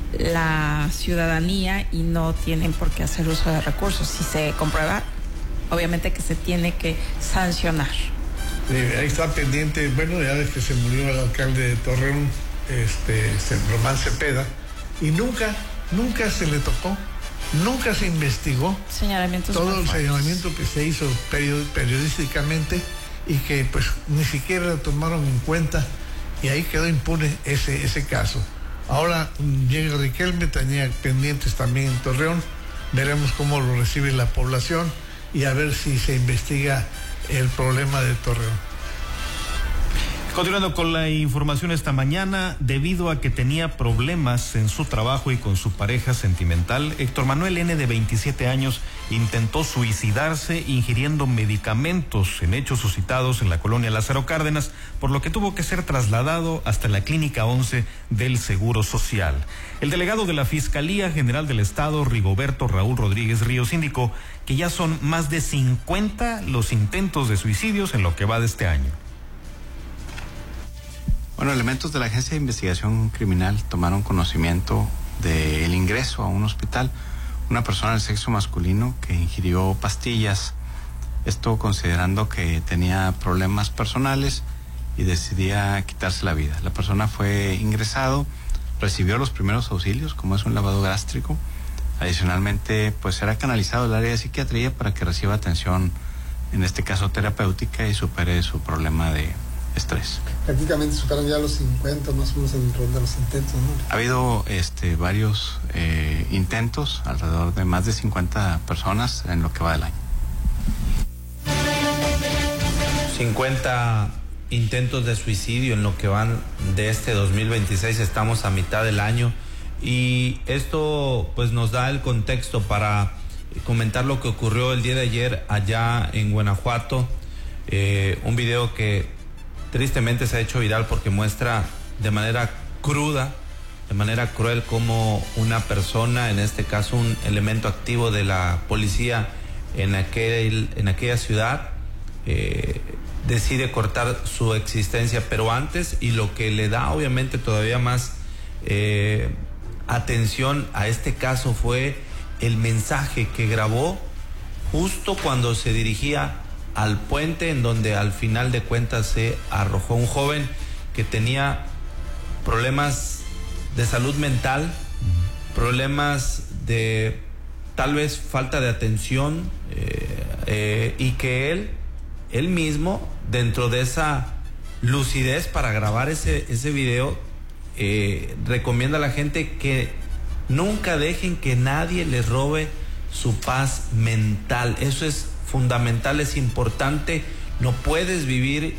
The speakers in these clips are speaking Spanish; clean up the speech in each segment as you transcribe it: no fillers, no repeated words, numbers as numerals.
la ciudadanía y no tienen por qué hacer uso de recursos. Si se comprueba, obviamente que se tiene que sancionar. Ahí está pendiente, bueno, ya desde que se murió el alcalde de Torreón, Román Cepeda, y nunca se le tocó, nunca se investigó todo el señalamiento que se hizo periodísticamente y que pues ni siquiera lo tomaron en cuenta, y ahí quedó impune ese caso. Ahora llega Riquelme, tenía pendientes también en Torreón, veremos cómo lo recibe la población y a ver si se investiga el problema de Torreón. Continuando con la información esta mañana, debido a que tenía problemas en su trabajo y con su pareja sentimental, Héctor Manuel N., de 27 años, intentó suicidarse ingiriendo medicamentos en hechos suscitados en la colonia Lázaro Cárdenas, por lo que tuvo que ser trasladado hasta la Clínica 11 del Seguro Social. El delegado de la Fiscalía General del Estado, Rigoberto Raúl Rodríguez Ríos, indicó que ya son más de 50 los intentos de suicidios en lo que va de este año. Bueno, elementos de la Agencia de Investigación Criminal tomaron conocimiento del ingreso a un hospital, una persona del sexo masculino que ingirió pastillas, esto considerando que tenía problemas personales y decidía quitarse la vida. La persona fue ingresado, recibió los primeros auxilios, como es un lavado gástrico. Adicionalmente, pues será canalizado al área de psiquiatría para que reciba atención, en este caso terapéutica, y supere su problema de estrés. Prácticamente superan ya los 50 más o menos en ronda de los intentos, ¿no? Ha habido varios intentos, alrededor de más de 50 personas en lo que va del año. 50 intentos de suicidio en lo que van de este 2026, estamos a mitad del año, y esto pues nos da el contexto para comentar lo que ocurrió el día de ayer allá en Guanajuato. Un video que tristemente se ha hecho viral porque muestra de manera cruda, de manera cruel, cómo una persona, en este caso un elemento activo de la policía en aquella ciudad, decide cortar su existencia. Pero antes, y lo que le da obviamente todavía más atención a este caso, fue el mensaje que grabó justo cuando se dirigía al puente, en donde al final de cuentas se arrojó un joven que tenía problemas de salud mental, problemas de tal vez falta de atención, y que él mismo, dentro de esa lucidez para grabar ese video, recomienda a la gente que nunca dejen que nadie les robe su paz mental. Eso es fundamental, es importante. No puedes vivir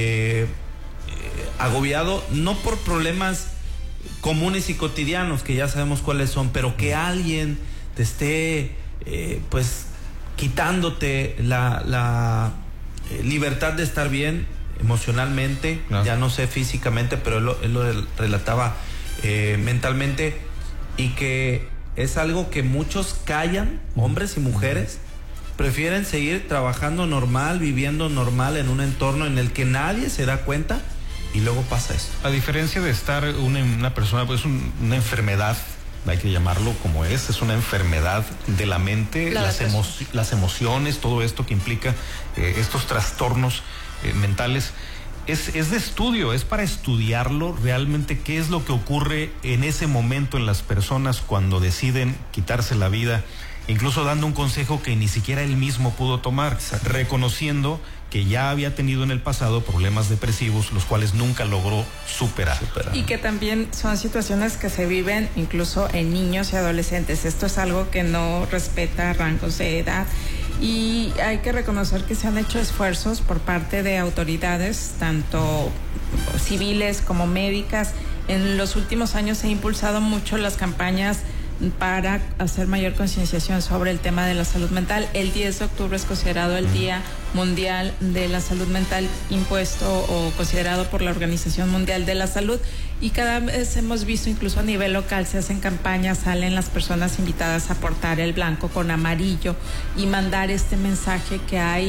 agobiado, no por problemas comunes y cotidianos, que ya sabemos cuáles son, pero que alguien te esté pues quitándote la libertad de estar bien emocionalmente, claro. Ya no sé físicamente, pero él lo relataba mentalmente, y que es algo que muchos callan, hombres y mujeres, prefieren seguir trabajando normal, viviendo normal en un entorno en el que nadie se da cuenta, y luego pasa esto. A diferencia de estar una persona, pues una enfermedad, hay que llamarlo como es una enfermedad de la mente, las emociones, todo esto que implica estos trastornos mentales. Es de estudio, es para estudiarlo realmente, qué es lo que ocurre en ese momento en las personas cuando deciden quitarse la vida, incluso dando un consejo que ni siquiera él mismo pudo tomar, reconociendo que ya había tenido en el pasado problemas depresivos, los cuales nunca logró superar. Y que también son situaciones que se viven incluso en niños y adolescentes. Esto es algo que no respeta rangos de edad, y hay que reconocer que se han hecho esfuerzos por parte de autoridades, tanto civiles como médicas. En los últimos años se ha impulsado mucho las campañas para hacer mayor concienciación sobre el tema de la salud mental. El 10 de octubre es considerado el Día Mundial de la Salud Mental, impuesto o considerado por la Organización Mundial de la Salud, y cada vez hemos visto, incluso a nivel local, se hacen campañas, salen las personas invitadas a portar el blanco con amarillo y mandar este mensaje que hay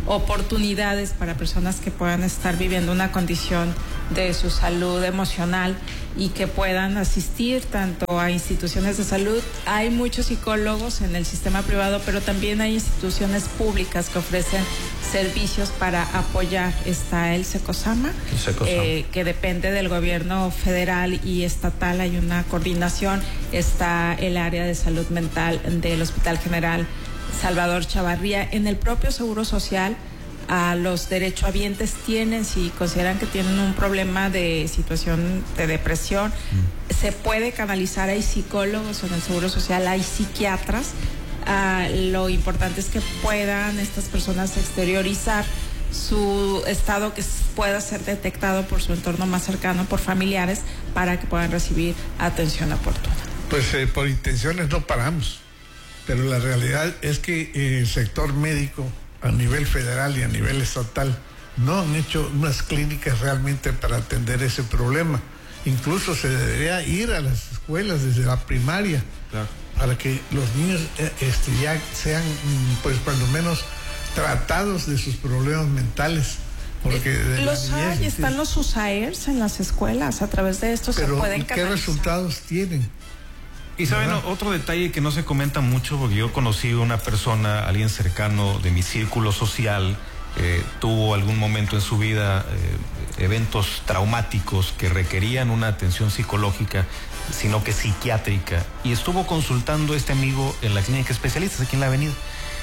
oportunidades para personas que puedan estar viviendo una condición de su salud emocional y que puedan asistir tanto a instituciones de salud. Hay muchos psicólogos en el sistema privado, pero también hay instituciones públicas que ofrecen servicios para apoyar. Está el Secosama, que depende del gobierno federal y estatal, hay una coordinación. Está el área de salud mental del Hospital General Salvador Chavarría. En el propio Seguro Social, a los derechohabientes tienen, si consideran que tienen un problema de situación de depresión, se puede canalizar. Hay psicólogos en el Seguro Social, hay psiquiatras. Lo importante es que puedan estas personas exteriorizar su estado, que pueda ser detectado por su entorno más cercano, por familiares, para que puedan recibir atención oportuna. Pues por intenciones no paramos, pero la realidad es que el sector médico a nivel federal y a nivel estatal no han hecho unas clínicas realmente para atender ese problema. Incluso se debería ir a las escuelas desde la primaria, claro, para que los niños ya sean, pues cuando menos, tratados de sus problemas mentales. Porque están los USAERs en las escuelas, a través de esto se pueden canalizar. ¿Qué resultados tienen? Y saben, otro detalle que no se comenta mucho, porque yo conocí a una persona, alguien cercano de mi círculo social, tuvo algún momento en su vida eventos traumáticos que requerían una atención psicológica, sino que psiquiátrica, y estuvo consultando a este amigo en la clínica de especialistas aquí en la avenida,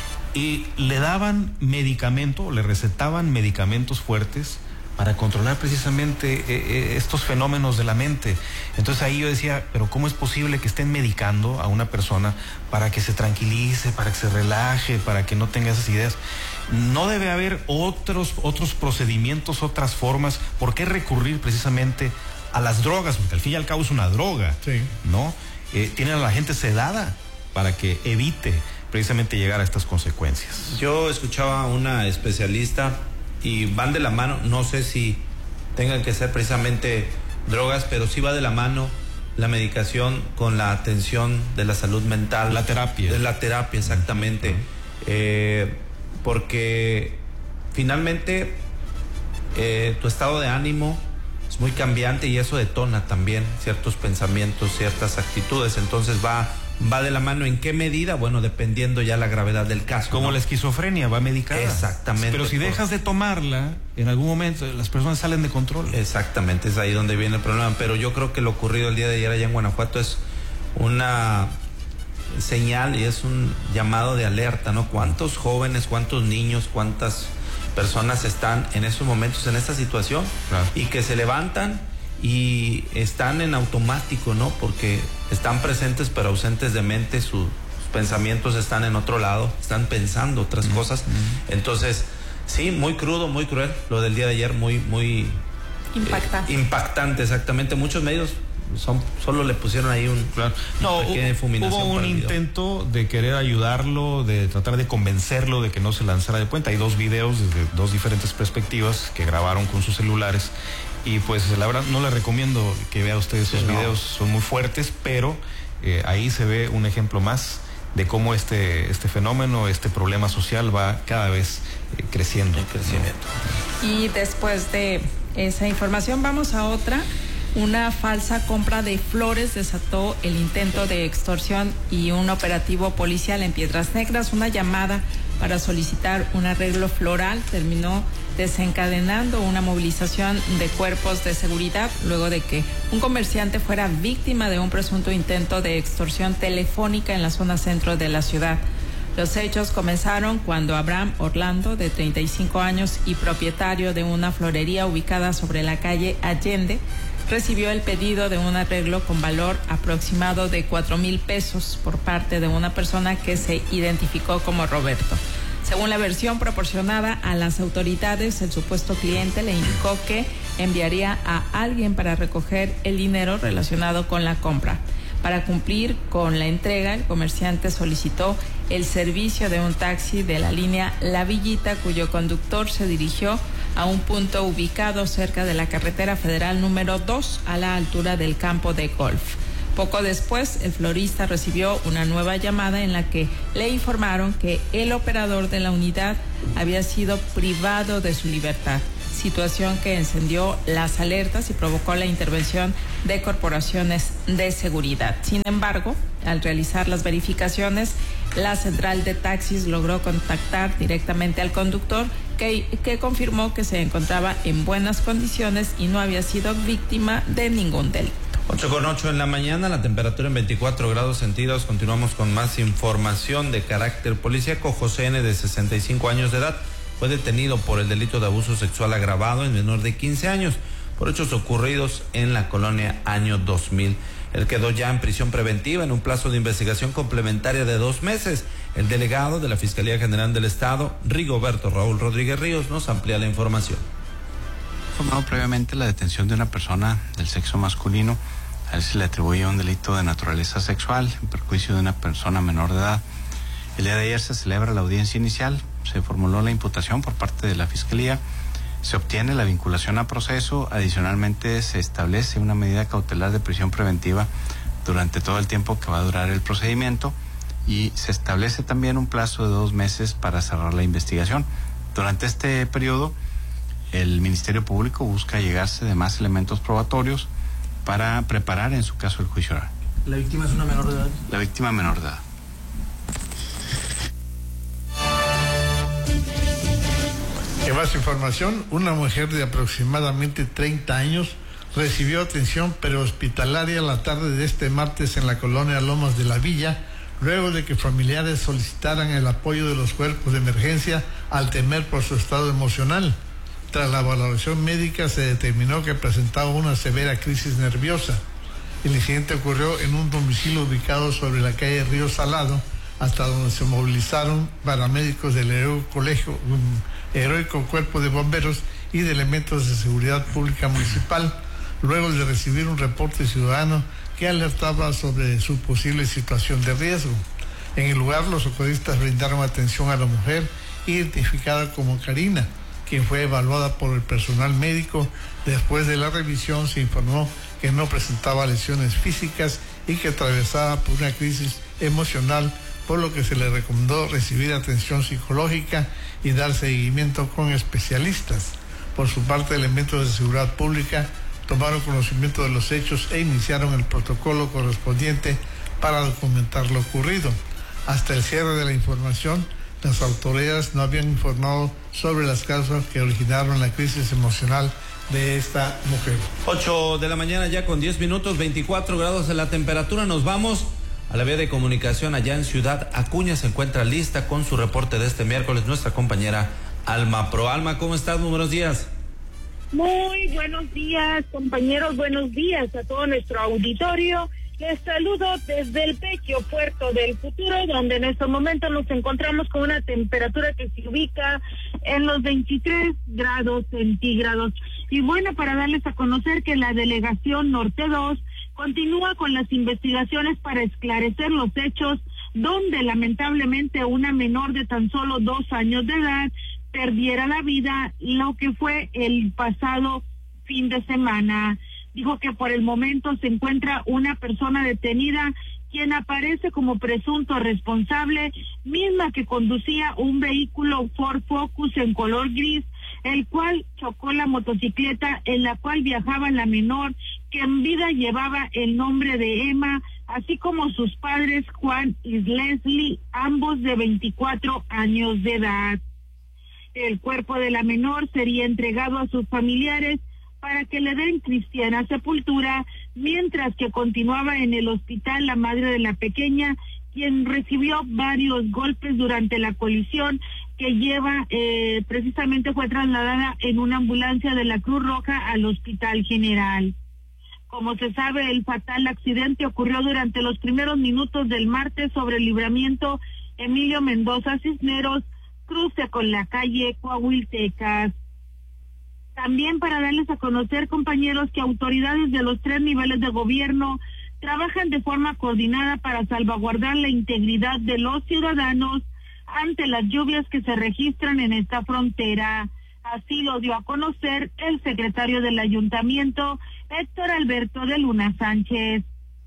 y le daban medicamento, le recetaban medicamentos fuertes para controlar precisamente estos fenómenos de la mente. Entonces ahí yo decía, pero ¿cómo es posible que estén medicando a una persona para que se tranquilice, para que se relaje, para que no tenga esas ideas? No debe haber otros procedimientos, otras formas. ¿Por qué recurrir precisamente a las drogas? Porque al fin y al cabo es una droga, sí, ¿no? Tienen a la gente sedada para que evite precisamente llegar a estas consecuencias. Yo escuchaba a una especialista y van de la mano, no sé si tengan que ser precisamente drogas, pero sí va de la mano la medicación con la atención de la salud mental. La terapia. De la terapia, exactamente. Porque finalmente tu estado de ánimo es muy cambiante y eso detona también ciertos pensamientos, ciertas actitudes. Entonces va de la mano. ¿En qué medida? Bueno, dependiendo ya la gravedad del caso. Como, ¿no?, la esquizofrenia va medicada. Exactamente. Pero si dejas de tomarla, en algún momento las personas salen de control. Exactamente, es ahí donde viene el problema. Pero yo creo que lo ocurrido el día de ayer allá en Guanajuato es una señal y es un llamado de alerta, ¿no? ¿Cuántos jóvenes, cuántos niños, cuántas personas están en esos momentos, en esta situación? Claro. Y que se levantan y están en automático, ¿no? Porque están presentes pero ausentes de mente, sus pensamientos están en otro lado, están pensando otras cosas. Entonces, sí, muy crudo, muy cruel, lo del día de ayer, muy impactante, exactamente. Muchos medios solo le pusieron ahí pequeña fulminación. Hubo un intento de querer ayudarlo, de tratar de convencerlo de que no se lanzara de puente. Hay 2 videos desde 2 diferentes perspectivas que grabaron con sus celulares. Y pues la verdad no le recomiendo que vea usted esos videos, son muy fuertes, pero ahí se ve un ejemplo más de cómo este fenómeno, este problema social va cada vez creciendo. En crecimiento. Y después de esa información vamos a otra. Una falsa compra de flores desató el intento de extorsión y un operativo policial en Piedras Negras. Una llamada para solicitar un arreglo floral terminó desencadenando una movilización de cuerpos de seguridad luego de que un comerciante fuera víctima de un presunto intento de extorsión telefónica en la zona centro de la ciudad. Los hechos comenzaron cuando Abraham Orlando, de 35 años y propietario de una florería ubicada sobre la calle Allende, recibió el pedido de un arreglo con valor aproximado de 4,000 pesos por parte de una persona que se identificó como Roberto. Según la versión proporcionada a las autoridades, el supuesto cliente le indicó que enviaría a alguien para recoger el dinero relacionado con la compra. Para cumplir con la entrega, el comerciante solicitó el servicio de un taxi de la línea La Villita, cuyo conductor se dirigió a un punto ubicado cerca de la carretera federal número 2, a la altura del campo de golf. Poco después, el florista recibió una nueva llamada en la que le informaron que el operador de la unidad había sido privado de su libertad, situación que encendió las alertas y provocó la intervención de corporaciones de seguridad. Sin embargo, al realizar las verificaciones, la central de taxis logró contactar directamente al conductor que confirmó que se encontraba en buenas condiciones y no había sido víctima de ningún delito. 8:08 en la mañana, la temperatura en 24 grados centígrados. Continuamos con más información de carácter policíaco. José N., de 65 años de edad, fue detenido por el delito de abuso sexual agravado en menor de 15 años por hechos ocurridos en la colonia Año 2000. Él quedó ya en prisión preventiva en un plazo de investigación complementaria de 2 meses. El delegado de la Fiscalía General del Estado, Rigoberto Raúl Rodríguez Ríos, nos amplía la información. Informado previamente la detención de una persona del sexo masculino. A él se le atribuye un delito de naturaleza sexual en perjuicio de una persona menor de edad. El día de ayer se celebra la audiencia inicial, se formuló la imputación por parte de la Fiscalía, se obtiene la vinculación a proceso, adicionalmente se establece una medida cautelar de prisión preventiva durante todo el tiempo que va a durar el procedimiento y se establece también un plazo de 2 meses para cerrar la investigación. Durante este periodo, el Ministerio Público busca llegarse de más elementos probatorios para preparar en su caso el juicio oral. ¿La víctima es una menor de edad? La víctima menor de edad. En más información, una mujer de aproximadamente 30 años recibió atención prehospitalaria la tarde de este martes en la colonia Lomas de la Villa, luego de que familiares solicitaran el apoyo de los cuerpos de emergencia al temer por su estado emocional. Tras la valoración médica se determinó que presentaba una severa crisis nerviosa. El incidente ocurrió en un domicilio ubicado sobre la calle Río Salado, hasta donde se movilizaron paramédicos del heroico Cuerpo de Bomberos y de elementos de seguridad pública municipal, luego de recibir un reporte ciudadano que alertaba sobre su posible situación de riesgo. En el lugar, los socorristas brindaron atención a la mujer, identificada como Karina, quien fue evaluada por el personal médico. Después de la revisión se informó que no presentaba lesiones físicas y que atravesaba por una crisis emocional, por lo que se le recomendó recibir atención psicológica y dar seguimiento con especialistas. Por su parte, elementos de seguridad pública tomaron conocimiento de los hechos e iniciaron el protocolo correspondiente para documentar lo ocurrido. Hasta el cierre de la información, las autoridades no habían informado sobre las causas que originaron la crisis emocional de esta mujer. 8 de la mañana ya con 10 minutos, 24 grados de la temperatura. Nos vamos a la vía de comunicación allá en Ciudad Acuña. Se encuentra lista con su reporte de este miércoles nuestra compañera Alma Pro. Alma, ¿cómo estás? Muy buenos días. Muy buenos días, compañeros. Buenos días a todo nuestro auditorio. Les saludo desde el Pequio Puerto del Futuro, donde en estos momentos nos encontramos con una temperatura que se ubica en los 23 grados centígrados. Y bueno, para darles a conocer que la Delegación Norte 2 continúa con las investigaciones para esclarecer los hechos donde lamentablemente una menor de tan solo 2 años de edad perdiera la vida, lo que fue el pasado fin de semana. Dijo que por el momento se encuentra una persona detenida, quien aparece como presunto responsable, misma que conducía un vehículo Ford Focus en color gris, el cual chocó la motocicleta en la cual viajaba la menor, que en vida llevaba el nombre de Emma, así como sus padres Juan y Leslie, ambos de 24 años de edad. El cuerpo de la menor sería entregado a sus familiares para que le den cristiana sepultura, mientras que continuaba en el hospital la madre de la pequeña, quien recibió varios golpes durante la colisión que precisamente fue trasladada en una ambulancia de la Cruz Roja al Hospital General. Como se sabe, el fatal accidente ocurrió durante los primeros minutos del martes sobre el libramiento Emilio Mendoza Cisneros, cruce con la calle Coahuiltecas. También para darles a conocer, compañeros, que autoridades de los 3 niveles de gobierno trabajan de forma coordinada para salvaguardar la integridad de los ciudadanos ante las lluvias que se registran en esta frontera. Así lo dio a conocer el secretario del Ayuntamiento, Héctor Alberto de Luna Sánchez.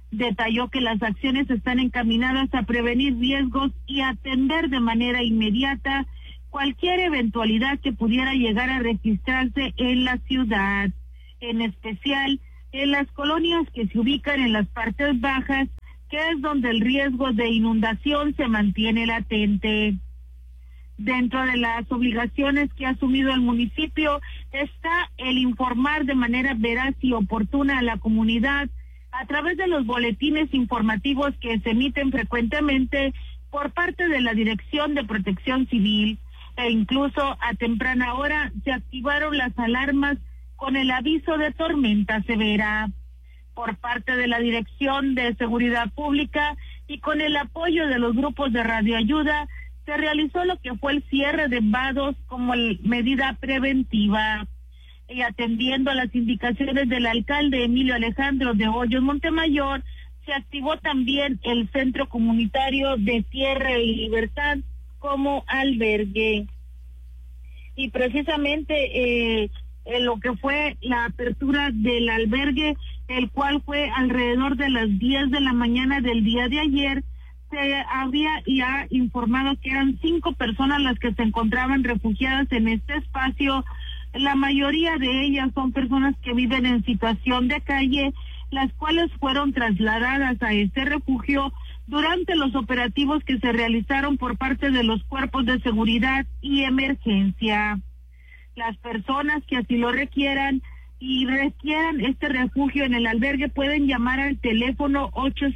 Detalló que las acciones están encaminadas a prevenir riesgos y atender de manera inmediata cualquier eventualidad que pudiera llegar a registrarse en la ciudad, en especial en las colonias que se ubican en las partes bajas, que es donde el riesgo de inundación se mantiene latente. Dentro de las obligaciones que ha asumido el municipio está el informar de manera veraz y oportuna a la comunidad a través de los boletines informativos que se emiten frecuentemente por parte de la Dirección de Protección Civil, e incluso a temprana hora se activaron las alarmas con el aviso de tormenta severa. Por parte de la Dirección de Seguridad Pública y con el apoyo de los grupos de radioayuda, se realizó lo que fue el cierre de vados como medida preventiva. Y atendiendo a las indicaciones del alcalde Emilio Alejandro de Hoyos Montemayor, se activó también el Centro Comunitario de Tierra y Libertad como albergue. Y precisamente lo que fue la apertura del albergue, el cual fue alrededor de las 10 de la mañana del día de ayer, se había ya informado que eran 5 personas las que se encontraban refugiadas en este espacio. La mayoría de ellas son personas que viven en situación de calle, las cuales fueron trasladadas a este refugio durante los operativos que se realizaron por parte de los cuerpos de seguridad y emergencia. Las personas que así lo requieran y requieran este refugio en el albergue pueden llamar al teléfono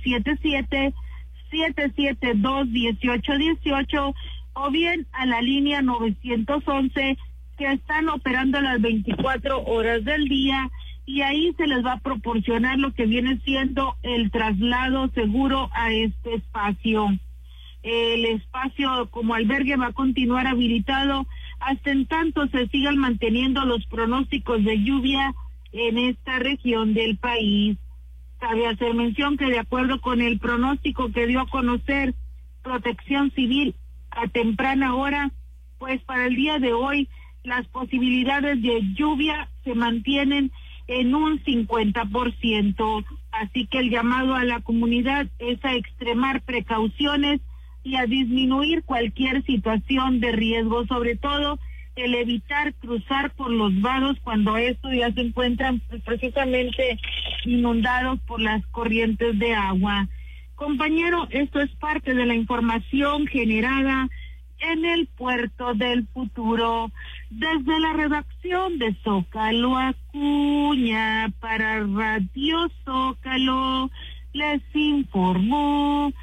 877-772-1818 o bien a la línea 911, que están operando las 24 horas del día, y ahí se les va a proporcionar lo que viene siendo el traslado seguro a este espacio. El espacio como albergue va a continuar habilitado hasta en tanto se sigan manteniendo los pronósticos de lluvia en esta región del país. Cabe hacer mención que de acuerdo con el pronóstico que dio a conocer Protección Civil a temprana hora, pues para el día de hoy las posibilidades de lluvia se mantienen en un 50%, así que el llamado a la comunidad es a extremar precauciones y a disminuir cualquier situación de riesgo, sobre todo el evitar cruzar por los vados cuando estos ya se encuentran precisamente inundados por las corrientes de agua. Compañero, esto es parte de la información generada en el Puerto del Futuro. Desde la redacción de Zócalo Acuña para Radio Zócalo, les informó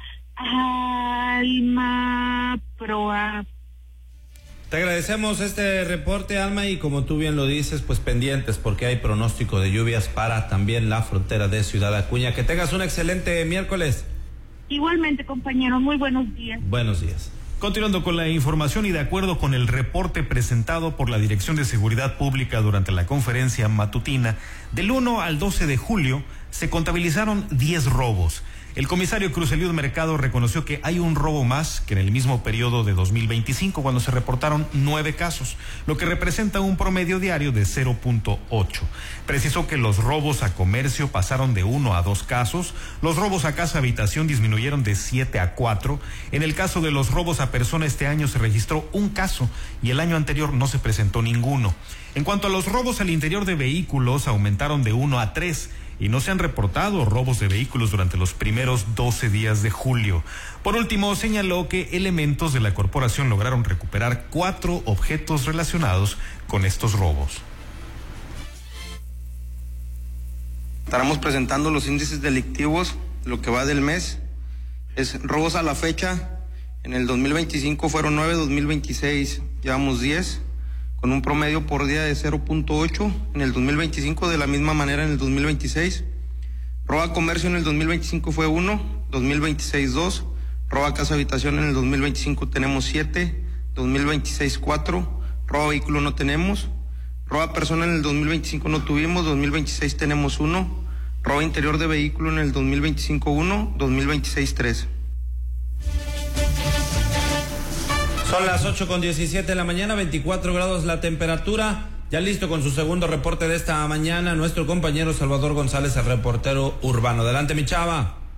Alma Proa. Te agradecemos este reporte, Alma, y como tú bien lo dices, pues pendientes porque hay pronóstico de lluvias para también la frontera de Ciudad Acuña. Que tengas un excelente miércoles. Igualmente, compañero, muy buenos días. Buenos días. Continuando con la información y de acuerdo con el reporte presentado por la Dirección de Seguridad Pública durante la conferencia matutina, del 1 al 12 de julio se contabilizaron 10 robos. El comisario Cruz Eliud Mercado reconoció que hay un robo más que en el mismo periodo de 2025, cuando se reportaron 9 casos, lo que representa un promedio diario de 0.8. Precisó que los robos a comercio pasaron de 1 a 2 casos, los robos a casa-habitación disminuyeron de 7 a 4. En el caso de los robos a persona, este año se registró un caso y el año anterior no se presentó ninguno. En cuanto a los robos al interior de vehículos, aumentaron de 1 a 3. Y no se han reportado robos de vehículos durante los primeros 12 días de julio. Por último, señaló que elementos de la corporación lograron recuperar 4 objetos relacionados con estos robos. Estaremos presentando los índices delictivos, lo que va del mes. Es robos a la fecha. En el 2025 fueron 9, 2026 llevamos 10. Con un promedio por día de 0.8, en el 2025 de la misma manera en el 2026. Robo a comercio en el 2025 fue 1, 2026 2, robo a casa habitación en el 2025 tenemos 7, 2026 4, robo a vehículo no tenemos, robo a persona en el 2025 no tuvimos, 2026 tenemos 1, robo a interior de vehículo en el 2025 1, 2026 3. Son las 8:17 de la mañana, 24 grados la temperatura. Ya listo con su segundo reporte de esta mañana, nuestro compañero Salvador González, el reportero urbano. Adelante, mi chava.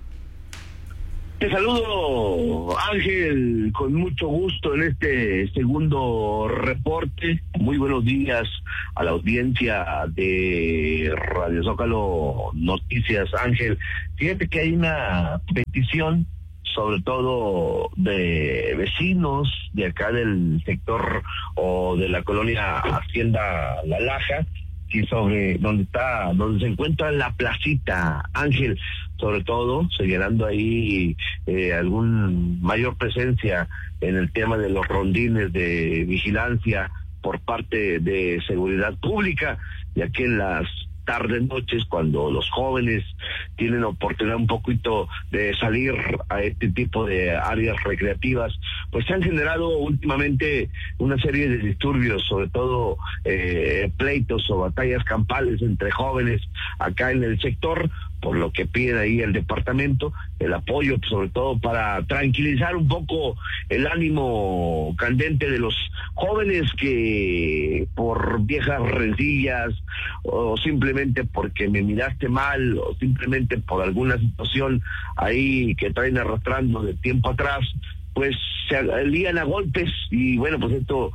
Te saludo, Ángel, con mucho gusto en este segundo reporte. Muy buenos días a la audiencia de Radio Zócalo Noticias, Ángel. Fíjate que hay una petición, sobre todo de vecinos de acá del sector o de la colonia Hacienda La Laja, y sobre donde se encuentra la placita, Ángel, sobre todo señalando ahí algún mayor presencia en el tema de los rondines de vigilancia por parte de seguridad pública, ya que en las tardes, noches, cuando los jóvenes tienen oportunidad un poquito de salir a este tipo de áreas recreativas, pues se han generado últimamente una serie de disturbios, sobre todo pleitos o batallas campales entre jóvenes acá en el sector, por lo que pide ahí el departamento, el apoyo sobre todo para tranquilizar un poco el ánimo candente de los jóvenes que por viejas rencillas o simplemente porque me miraste mal o simplemente por alguna situación ahí que traen arrastrando de tiempo atrás, pues se lían a golpes y bueno, pues esto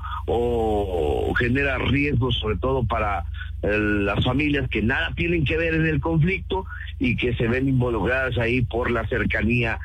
genera riesgos sobre todo para las familias que nada tienen que ver en el conflicto y que se ven involucradas ahí por la cercanía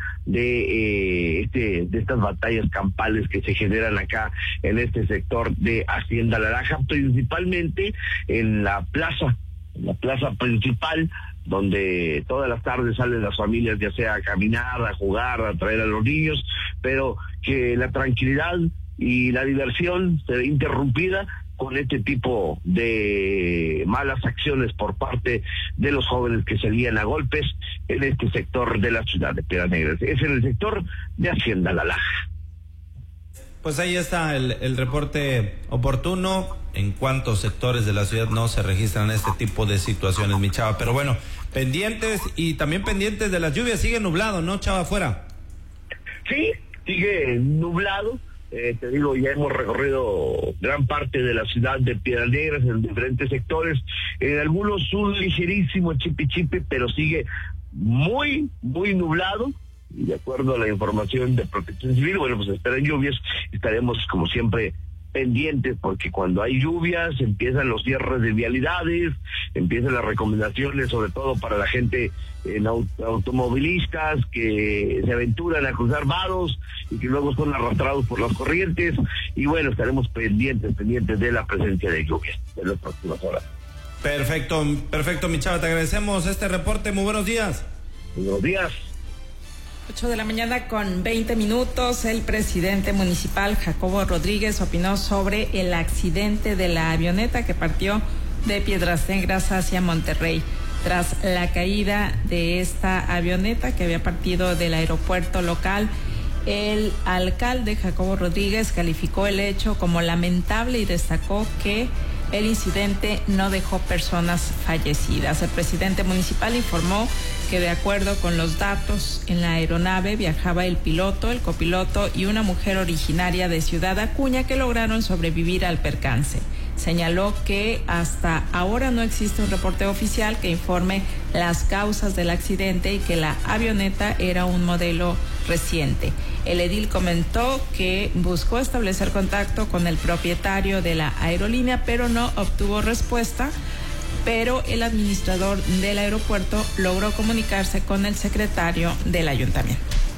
de estas batallas campales que se generan acá en este sector de Hacienda La Laja, principalmente en la plaza principal, donde todas las tardes salen las familias ya sea a caminar, a jugar, a traer a los niños, pero que la tranquilidad y la diversión se ve interrumpida con este tipo de malas acciones por parte de los jóvenes que se lían a golpes en este sector de la ciudad de Piedras Negras. Es en el sector de Hacienda La Laja. Pues ahí está el reporte oportuno. En cuántos sectores de la ciudad no se registran este tipo de situaciones, mi Chava. Pero bueno, pendientes y también pendientes de las lluvias. Sigue nublado, ¿no, Chava, afuera? Sí, sigue nublado. Te digo, ya hemos recorrido gran parte de la ciudad de Piedras Negras en diferentes sectores. En algunos un ligerísimo chipi, pero sigue muy, muy nublado. Y de acuerdo a la información de Protección Civil, bueno, pues esperan lluvias. Estaremos, como siempre, pendientes, porque cuando hay lluvias empiezan los cierres de vialidades, empiezan las recomendaciones, sobre todo para la gente automovilistas que se aventuran a cruzar vados y que luego son arrastrados por las corrientes. Y bueno, estaremos pendientes de la presencia de lluvias en las próximas horas. Perfecto, mi Chava, te agradecemos este reporte. Muy buenos días. Buenos días. 8 de la mañana con 20 minutos, el presidente municipal Jacobo Rodríguez opinó sobre el accidente de la avioneta que partió de Piedras Negras hacia Monterrey. Tras la caída de esta avioneta que había partido del aeropuerto local, el alcalde Jacobo Rodríguez calificó el hecho como lamentable y destacó que el incidente no dejó personas fallecidas. El presidente municipal informó que de acuerdo con los datos, en la aeronave viajaba el piloto, el copiloto y una mujer originaria de Ciudad Acuña que lograron sobrevivir al percance. Señaló que hasta ahora no existe un reporte oficial que informe las causas del accidente y que la avioneta era un modelo reciente. El edil comentó que buscó establecer contacto con el propietario de la aerolínea, pero no obtuvo respuesta. Pero el administrador del aeropuerto logró comunicarse con el secretario del ayuntamiento.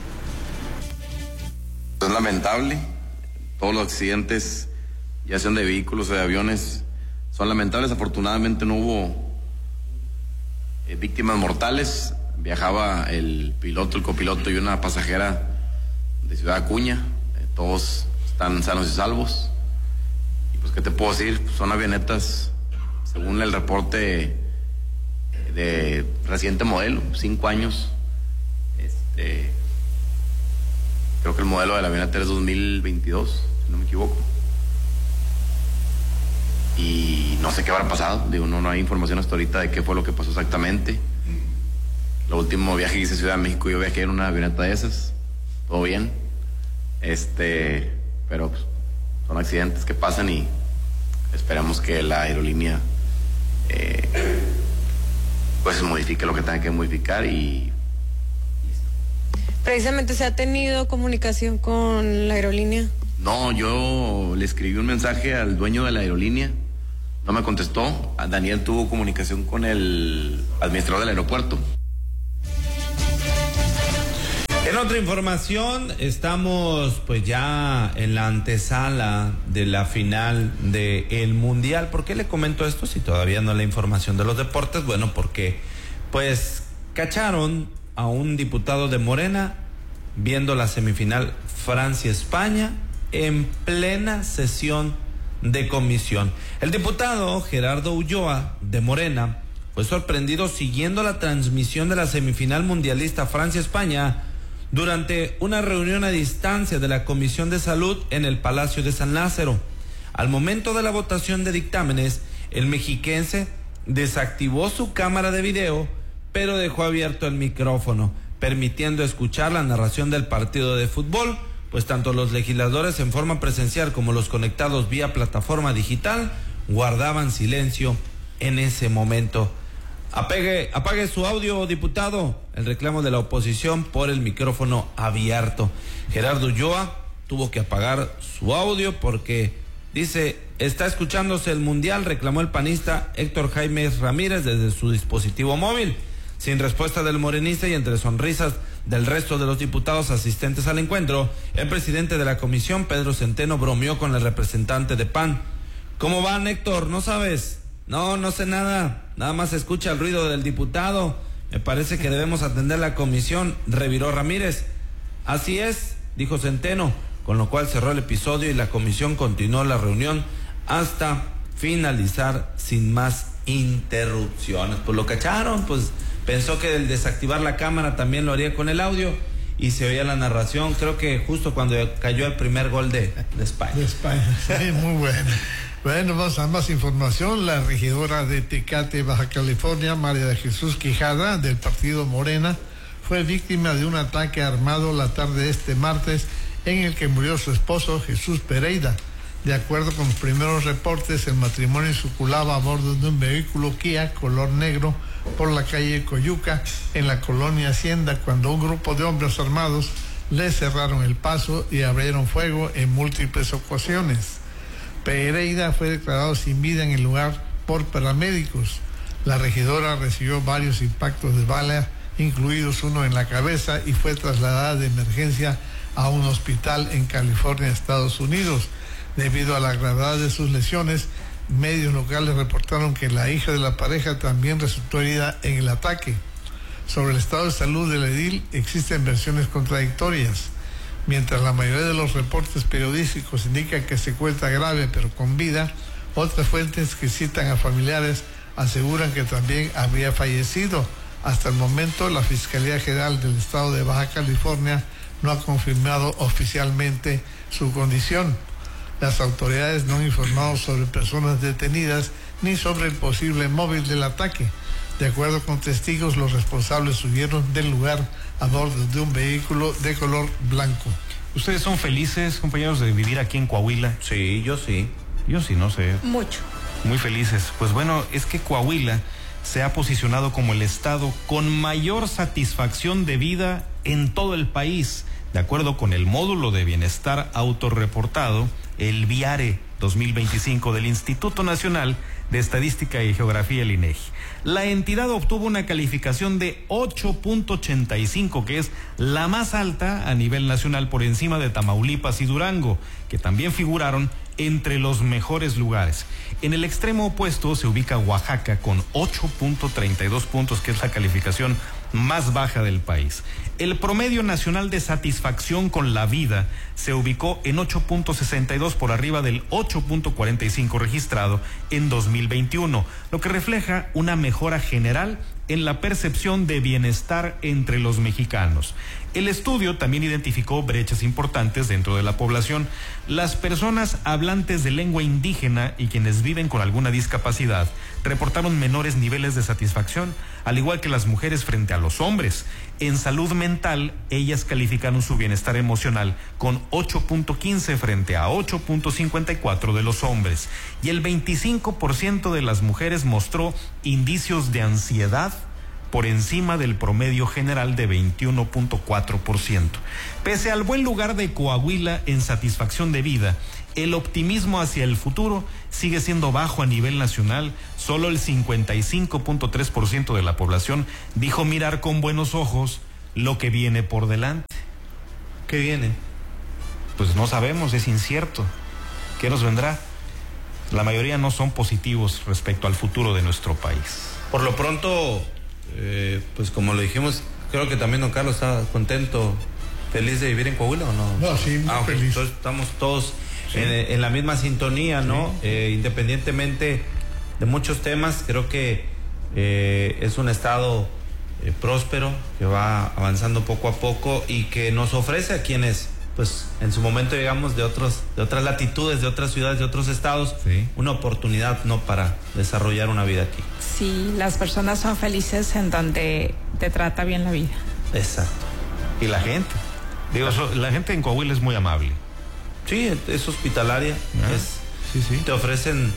Es lamentable, todos los accidentes, ya sean de vehículos o de aviones, son lamentables. Afortunadamente no hubo víctimas mortales. Viajaba el piloto, el copiloto y una pasajera de Ciudad Acuña. Todos están sanos y salvos. Y pues, ¿qué te puedo decir? Pues son avionetas, según el reporte de reciente modelo, 5 años. Creo que el modelo de la avioneta es 2022, si no me equivoco. Y no sé qué habrá pasado. Digo, no hay información hasta ahorita de qué fue lo que pasó exactamente. El último viaje que hice a Ciudad de México, yo viajé en una avioneta de esas. Todo bien. Pero pues, son accidentes que pasan y esperamos que la aerolínea pues modifique lo que tenga que modificar y Precisamente, ¿se ha tenido comunicación con la aerolínea? No, yo le escribí un mensaje al dueño de la aerolínea, no me contestó. Daniel tuvo comunicación con el administrador del aeropuerto. En otra información, estamos pues ya en la antesala de la final del Mundial. ¿Por qué le comento esto si todavía no es la información de los deportes? Bueno, porque pues cacharon a un diputado de Morena viendo la semifinal Francia-España en plena sesión de comisión. El diputado Gerardo Ulloa de Morena fue sorprendido siguiendo la transmisión de la semifinal mundialista Francia-España durante una reunión a distancia de la Comisión de Salud en el Palacio de San Lázaro. Al momento de la votación de dictámenes, el mexiquense desactivó su cámara de video, pero dejó abierto el micrófono, permitiendo escuchar la narración del partido de fútbol, pues tanto los legisladores en forma presencial como los conectados vía plataforma digital guardaban silencio en ese momento. Apague su audio, diputado. El reclamo de la oposición por el micrófono abierto. Gerardo Ulloa tuvo que apagar su audio porque dice, está escuchándose el Mundial, reclamó el panista Héctor Jaime Ramírez desde su dispositivo móvil. Sin respuesta del morenista y entre sonrisas del resto de los diputados asistentes al encuentro, el presidente de la comisión, Pedro Centeno, bromeó con el representante de PAN. ¿Cómo van, Héctor? ¿No sabes? No sé nada. Nada más se escucha el ruido del diputado. Me parece que debemos atender la comisión, reviró Ramírez. Así es, dijo Centeno, con lo cual cerró el episodio y la comisión continuó la reunión hasta finalizar sin más interrupciones. Pues lo cacharon, pues pensó que el desactivar la cámara también lo haría con el audio y se oía la narración, creo que justo cuando cayó el primer gol de España. De España, sí, muy bueno. Bueno, vamos a más información. La regidora de Tecate, Baja California, María de Jesús Quijada, del partido Morena, fue víctima de un ataque armado la tarde de este martes en el que murió su esposo Jesús Pereira. De acuerdo con los primeros reportes, el matrimonio circulaba a bordo de un vehículo Kia color negro por la calle Coyuca, en la colonia Hacienda, cuando un grupo de hombres armados le cerraron el paso y abrieron fuego en múltiples ocasiones. Pereira fue declarado sin vida en el lugar por paramédicos. La regidora recibió varios impactos de bala, incluidos uno en la cabeza, y fue trasladada de emergencia a un hospital en California, Estados Unidos. Debido a la gravedad de sus lesiones, medios locales reportaron que la hija de la pareja también resultó herida en el ataque. Sobre el estado de salud del edil existen versiones contradictorias. Mientras la mayoría de los reportes periodísticos indican que se encuentra grave pero con vida, otras fuentes que citan a familiares aseguran que también habría fallecido. Hasta el momento, la Fiscalía General del Estado de Baja California no ha confirmado oficialmente su condición. Las autoridades no han informado sobre personas detenidas ni sobre el posible móvil del ataque. De acuerdo con testigos, los responsables huyeron del lugar a bordo de un vehículo de color blanco. ¿Ustedes son felices, compañeros, de vivir aquí en Coahuila? Sí, yo sí. Yo sí, no sé. Mucho. Muy felices. Pues bueno, es que Coahuila se ha posicionado como el estado con mayor satisfacción de vida en todo el país, de acuerdo con el módulo de bienestar autorreportado, el VIARE 2025 del Instituto Nacional de Estadística y Geografía, el INEGI. La entidad obtuvo una calificación de 8.85, que es la más alta a nivel nacional, por encima de Tamaulipas y Durango, que también figuraron entre los mejores lugares. En el extremo opuesto se ubica Oaxaca con 8.32 puntos, que es la calificación más baja del país. El promedio nacional de satisfacción con la vida se ubicó en 8.62, por arriba del 8.45 registrado en 2021, lo que refleja una mejora general en la percepción de bienestar entre los mexicanos. El estudio también identificó brechas importantes dentro de la población. Las personas hablantes de lengua indígena y quienes viven con alguna discapacidad reportaron menores niveles de satisfacción, al igual que las mujeres frente a los hombres. En salud mental, ellas calificaron su bienestar emocional con 8.15 frente a 8.54 de los hombres. Y el 25% de las mujeres mostró indicios de ansiedad por encima del promedio general de 21.4%. Pese al buen lugar de Coahuila en satisfacción de vida, el optimismo hacia el futuro sigue siendo bajo a nivel nacional. Solo el 55.3% de la población dijo mirar con buenos ojos lo que viene por delante. ¿Qué viene? Pues no sabemos, es incierto. ¿Qué nos vendrá? La mayoría no son positivos respecto al futuro de nuestro país. Por lo pronto, pues como lo dijimos, creo que también don Carlos está contento, feliz de vivir en Coahuila, ¿o no? No, sí, muy feliz. Entonces estamos todos en la misma sintonía, ¿no? Sí. Independientemente de muchos temas, creo que es un estado próspero, que va avanzando poco a poco y que nos ofrece a quienes, pues en su momento llegamos de otras latitudes, de otras ciudades, de otros estados, sí, una oportunidad, ¿no?, para desarrollar una vida aquí. Sí, las personas son felices en donde te trata bien la vida. Exacto. Y la gente, la gente en Coahuila es muy amable. Sí, es hospitalaria, sí. Te ofrecen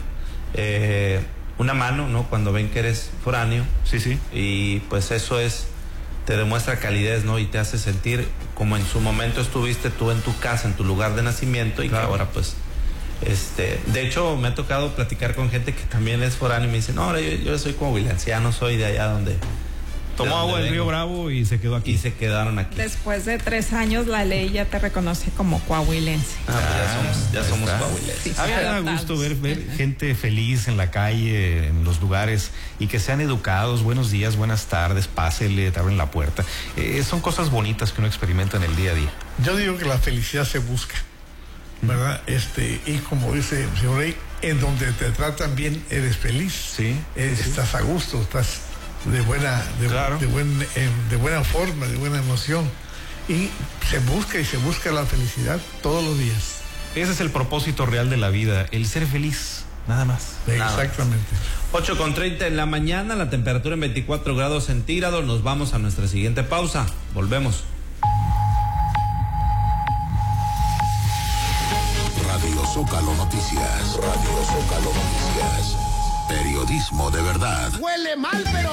una mano, ¿no?, cuando ven que eres foráneo. Sí. Y pues eso te demuestra calidez, ¿no? Y te hace sentir como en su momento estuviste tú en tu casa, en tu lugar de nacimiento, y claro, que ahora pues, de hecho me ha tocado platicar con gente que también es foráneo y me dice, no, ahora yo soy coahuilense, ya no soy de allá donde... Tomó agua del Río Bravo y se quedó aquí. Y se quedaron aquí. Después de 3 años la ley ya te reconoce como coahuilense. Ya somos coahuilenses. Sí, a mí me da gusto ver gente feliz en la calle, en los lugares, y que sean educados. Buenos días, buenas tardes, pásele, te abren la puerta. Son cosas bonitas que uno experimenta en el día a día. Yo digo que la felicidad se busca, ¿verdad? Y como dice el señor Rey, en donde te tratan bien eres feliz. Sí. Estás a gusto, estás de buena forma, de buena emoción, y se busca la felicidad todos los días. Ese es el propósito real de la vida, el ser feliz, nada más. Exactamente. 8:30 en la mañana, la temperatura en 24 grados centígrados. Nos vamos a nuestra siguiente pausa. Volvemos. Radio Zócalo Noticias. Periodismo de verdad. Huele mal, pero